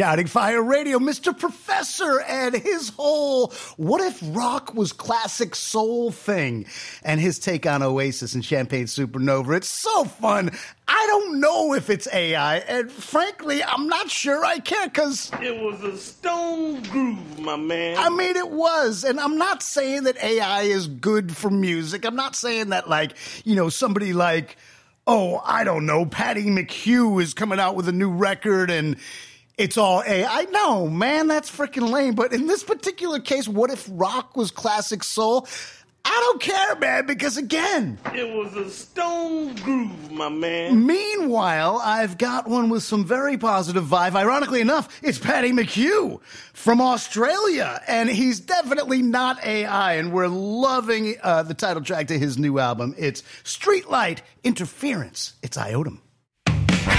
Shouting Fire Radio, Mr. Professor, and his whole what if rock was classic soul thing, and his take on Oasis and Champagne Supernova. It's so fun. I don't know if it's AI, and frankly, I'm not sure I care, because it was a stone groove, my man. I mean, it was, and I'm not saying that AI is good for music. I'm not saying that, like, you know, somebody like, oh, I don't know, Patty McHugh is coming out with a new record, and it's all AI. No, man, that's freaking lame. But in this particular case, what if rock was classic soul? I don't care, man, because again, it was a stone groove, my man. Meanwhile, I've got one with some very positive vibe. Ironically enough, it's Patty McHugh from Australia, and he's definitely not AI, and we're loving the title track to his new album. It's Streetlight Interference. It's Iotum.